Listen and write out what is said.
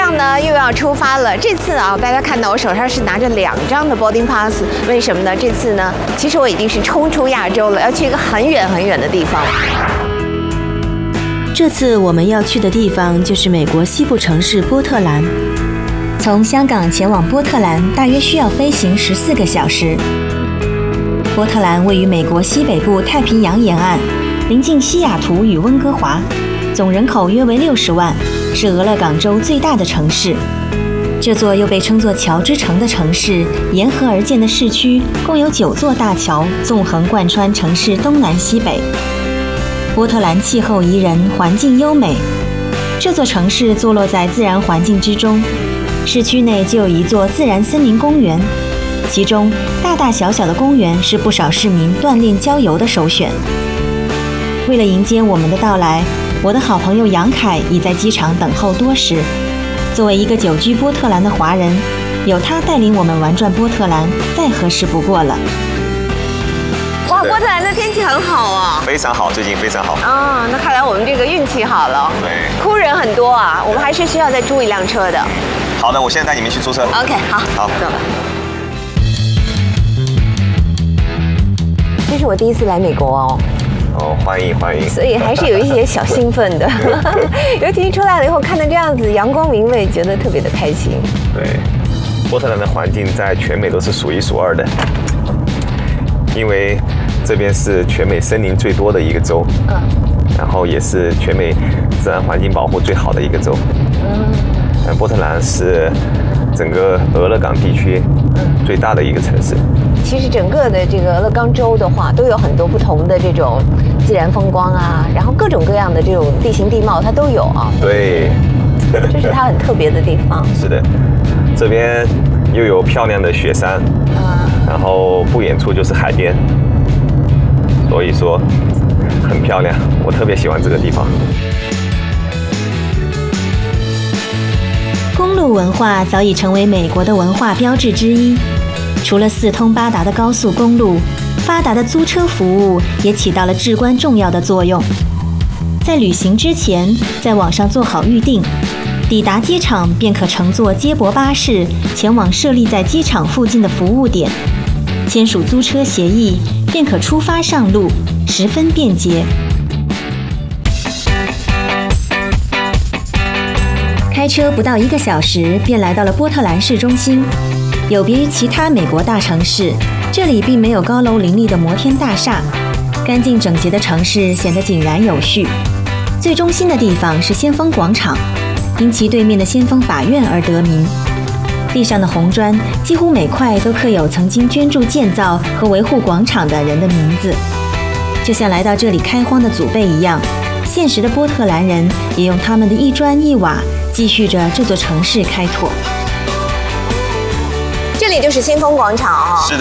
上呢又要出发了。这次啊，大家看到我手上是拿着2张的 boarding pass， 为什么呢？这次呢，其实我已经是冲出亚洲了，要去一个很远很远的地方。 这次我们要去的地方就是美国西部城市波特兰。从香港前往波特兰大约需要飞行14个小时。波特兰位于美国西北部太平洋沿岸，临近西雅图与温哥华，总人口约为60万，是俄勒冈州最大的城市。这座又被称作桥之城的城市，沿河而建的市区共有9座大桥，纵横贯穿城市东南西北。波特兰气候宜人，环境优美。这座城市坐落在自然环境之中，市区内就有一座自然森林公园，其中大大小小的公园是不少市民锻炼郊游的首选。为了迎接我们的到来，我的好朋友杨凯已在机场等候多时。作为一个久居波特兰的华人，有他带领我们玩转波特兰，再合适不过了。 哇，波特兰的天气很好啊， 非常好，最近非常好。 啊，那看来我们这个运气好了。 对， 哭人很多啊，我们还是需要再租一辆车的。 好的，我现在带你们去租车。 OK， 好，走了。这是我第一次来美国哦。 哦，欢迎欢迎。 所以还是有一些小兴奋的，尤其出来了以后看到这样子阳光明媚，觉得特别的开心。 对，波特兰的环境在全美都是数1数2的，因为这边是全美森林最多的一个州，然后也是全美自然环境保护最好的一个州。波特兰是整个俄勒冈地区最大的一个城市。 其实整个的这个俄勒冈州的话，都有很多不同的这种自然风光啊，然后各种各样的这种地形地貌它都有啊。 对， 这是它很特别的地方。 是的，这边又有漂亮的雪山，然后不远处就是海边，所以说很漂亮，我特别喜欢这个地方。 公路文化早已成为美国的文化标志之一。除了4通8达的高速公路，发达的租车服务也起到了至关重要的作用。在旅行之前，在网上做好预订，抵达机场便可乘坐接驳巴士前往设立在机场附近的服务点，签署租车协议，便可出发上路，十分便捷。开车不到1个小时，便来到了波特兰市中心。有别于其他美国大城市，这里并没有高楼林立的摩天大厦，干净整洁的城市显得井然有序。最中心的地方是先锋广场，因其对面的先锋法院而得名。地上的红砖几乎每块都刻有曾经捐助建造和维护广场的人的名字，就像来到这里开荒的祖辈一样，现实的波特兰人也用他们的一砖一瓦继续着这座城市开拓。 这里就是先锋广场啊。 是的。